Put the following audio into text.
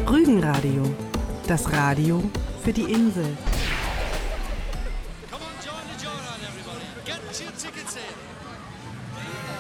Rügenradio, das Radio für die Insel. Come on, join the joyride, everybody. Get your tickets in.